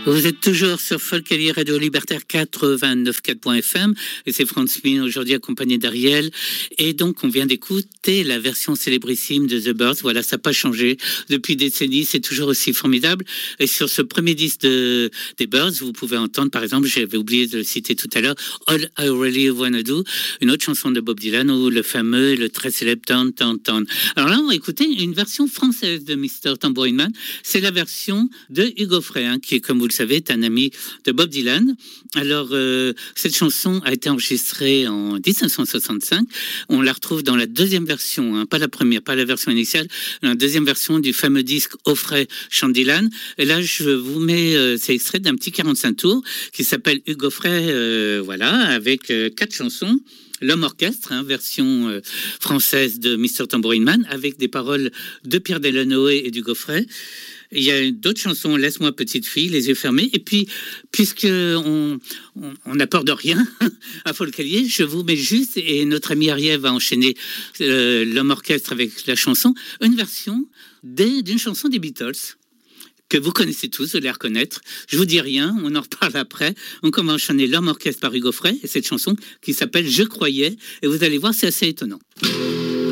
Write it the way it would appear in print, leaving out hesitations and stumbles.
Vous êtes toujours sur Folkalier Radio Libertaire 89.4.fm et c'est Franz Min aujourd'hui accompagné d'Ariel. Et donc on vient d'écouter la version célébrissime de The Birds. Voilà, ça n'a pas changé depuis des décennies, c'est toujours aussi formidable. Et sur ce premier disque des Birds, vous pouvez entendre par exemple, j'avais oublié de le citer tout à l'heure, All I Really Wanna Do, une autre chanson de Bob Dylan ou le fameux et le très célèbre Turn, Turn, Turn. Alors là on va écouter une version française de Mr. Tambourine Man. C'est la version de Hugo Frey, hein, qui est, comme vous le savez, est un ami de Bob Dylan. Alors, cette chanson a été enregistrée en 1965. On la retrouve dans la deuxième version, hein, pas la première, pas la version initiale, la deuxième version du fameux disque Offray chant Dylan. Et là, je vous mets, c'est extrait d'un petit 45 tours qui s'appelle Hugo Frey, voilà, avec 4 chansons. L'Homme Orchestre, hein, version française de Mr. Tambourine Man, avec des paroles de Pierre Delanoë et d'Hugo Frey. Il y a d'autres chansons, Laisse-moi petite fille, Les yeux fermés. Et puis, puisque on n'a peur de rien à Folkalier, je vous mets juste, et notre ami Ariel va enchaîner l'Homme Orchestre avec la chanson, une version d'une chanson des Beatles que vous connaissez tous, vous allez la reconnaître. Je vous dis rien, on en reparle après. On commence à enchaîner l'Homme Orchestre par Hugo Frey et cette chanson qui s'appelle Je croyais. Et vous allez voir, c'est assez étonnant.